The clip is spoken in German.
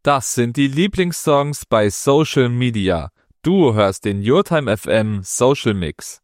Das sind die Lieblingssongs bei Social Media. Du hörst den YourTime FM Social Mix.